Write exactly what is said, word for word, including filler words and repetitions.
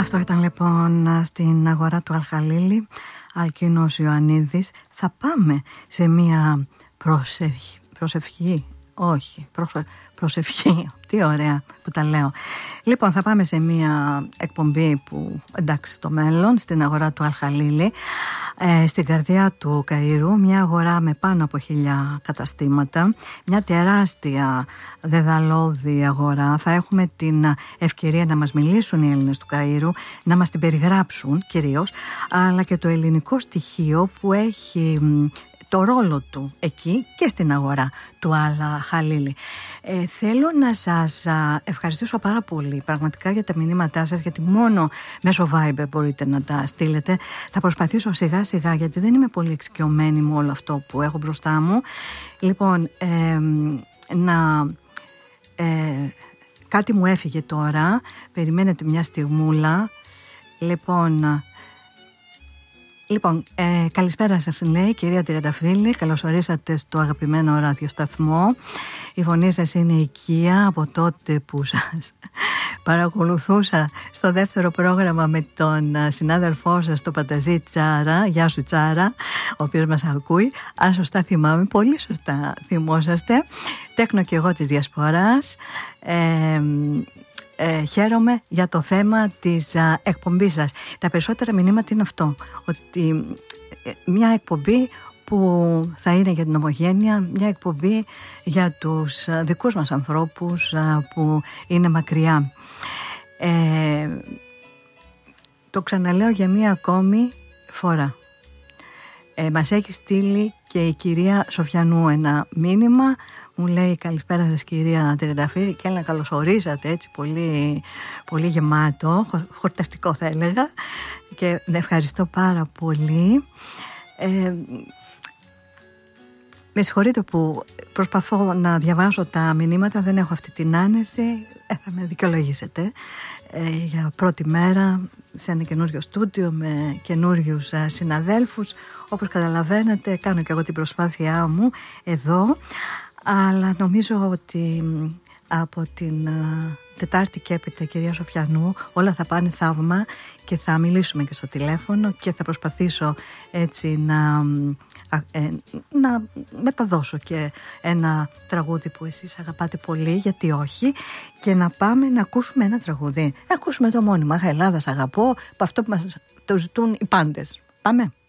Αυτό ήταν λοιπόν στην αγορά του Αλχαλίλη, Αλκίνος Ιωαννίδης. Θα πάμε σε μια προσευχή, προσευχή, όχι, προσε, προσευχή, τι ωραία που τα λέω. Λοιπόν, θα πάμε σε μια εκπομπή που, εντάξει, στο μέλλον, στην αγορά του Αλχαλίλη, ε, στην καρδιά του Καΐρου, μια αγορά με πάνω από χίλια καταστήματα, μια τεράστια δεδαλώδη αγορά. Θα έχουμε την ευκαιρία να μας μιλήσουν οι Έλληνες του Καΐρου, να μας την περιγράψουν κυρίως, αλλά και το ελληνικό στοιχείο που έχει το ρόλο του εκεί και στην αγορά του Αλ-Χαλίλη. Ε, θέλω να σας α, ευχαριστήσω πάρα πολύ πραγματικά για τα μηνύματά σας, γιατί μόνο μέσω Viber μπορείτε να τα στείλετε. Θα προσπαθήσω σιγά σιγά, γιατί δεν είμαι πολύ εξοικειωμένη με όλο αυτό που έχω μπροστά μου. Λοιπόν, ε, να... Ε, κάτι μου έφυγε τώρα, περιμένετε μια στιγμούλα. Λοιπόν... Λοιπόν, ε, καλησπέρα σας, λέει κυρία Τριανταφύλλη. Καλώς ορίσατε στο αγαπημένο ραδιοσταθμό. Η φωνή σας είναι οικία από τότε που σας παρακολουθούσα στο δεύτερο πρόγραμμα με τον συνάδελφό σας, τον Πανταζή Τσάρα. Γεια σου Τσάρα, ο οποίος μας ακούει. Αν σωστά θυμάμαι, πολύ σωστά θυμόσαστε. Τέκνο και εγώ της Διασποράς. Ε, Ε, χαίρομαι για το θέμα της α, εκπομπής σας. Τα περισσότερα μηνύματα είναι αυτό, ότι ε, μια εκπομπή που θα είναι για την ομογένεια, μια εκπομπή για τους α, δικούς μας ανθρώπους α, που είναι μακριά. Ε, το ξαναλέω για μια ακόμη φορά. Ε, μας έχει στείλει και η κυρία Σοφιανού ένα μήνυμα. Μου λέει καλησπέρα σας κυρία Τριανταφύλλη, και να καλωσορίσατε, έτσι πολύ, πολύ γεμάτο, χορταστικό θα έλεγα, και ευχαριστώ πάρα πολύ. Ε, με συγχωρείτε που προσπαθώ να διαβάσω τα μηνύματα, δεν έχω αυτή την άνεση, ε, θα με δικαιολογήσετε. Ε, για πρώτη μέρα σε ένα καινούριο στούντιο με καινούριους συναδέλφους, όπως καταλαβαίνετε κάνω και εγώ την προσπάθειά μου εδώ. Αλλά νομίζω ότι από την Τετάρτη και έπειτα, κυρία Σοφιανού, όλα θα πάνε θαύμα και θα μιλήσουμε και στο τηλέφωνο και θα προσπαθήσω έτσι να, ε, να μεταδώσω και ένα τραγούδι που εσείς αγαπάτε πολύ, γιατί όχι, και να πάμε να ακούσουμε ένα τραγούδι. Να ακούσουμε το μόνιμο «Αχ, Ελλάδα, σ' αγαπώ», από αυτό που μας το ζητούν οι πάντες. Πάμε.